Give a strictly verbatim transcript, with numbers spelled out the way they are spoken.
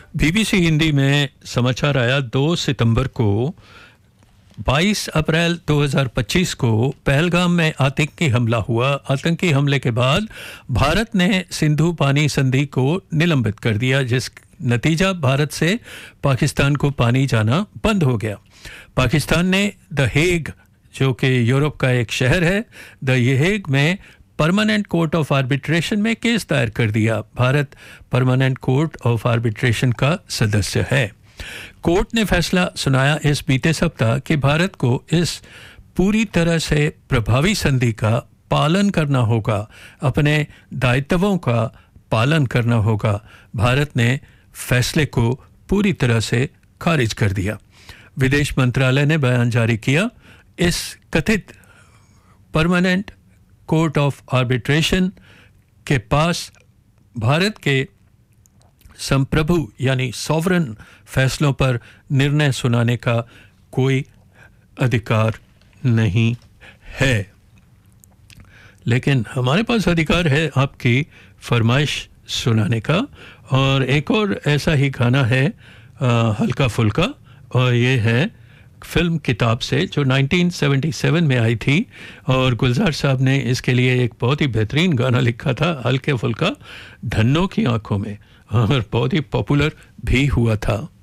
BBC Hindi में समाचार आया दो सितंबर को बाईस अप्रैल दो हज़ार पच्चीस को पहलगाम में आतंकी हमला हुआ। आतंकी हमले के बाद भारत ने सिंधु पानी संधि को निलंबित कर दिया, जिस नतीजा भारत से पाकिस्तान को पानी जाना बंद हो गया। पाकिस्तान ने द हेग, जो कि यूरोप का एक शहर है, द हेग में परमानेंट कोर्ट ऑफ आर्बिट्रेशन में केस दायर कर दिया। Bharat permanent court of arbitration का सदस्य है। कोर्ट ने फैसला सुनाया इस बीते सप्ताह कि भारत को इस पूरी तरह से प्रभावी संधि का पालन करना होगा, अपने दायित्वों का पालन करना होगा। भारत ने फैसले को पूरी तरह से खारिज कर दिया। विदेश मंत्रालय ने बयान जारी किया। इस कथित परमानेंट कोर्ट ऑफ आर्बिट्रेशन के पास भारत के संप्रभु यानी सॉवरन फैसलों पर निर्णय सुनाने का कोई अधिकार नहीं है, लेकिन हमारे पास अधिकार है आपकी फरमाइश सुनाने का। और एक और ऐसा ही गाना है आ, हल्का फुल्का, और ये है फिल्म किताब से, जो उन्नीस सौ सतहत्तर में आई थी। और गुलजार साहब ने इसके लिए एक बहुत ही बेहतरीन गाना लिखा था, हल्के फुल्का, धन्नों की आंखों में, और बहुत ही पॉपुलर भी हुआ था।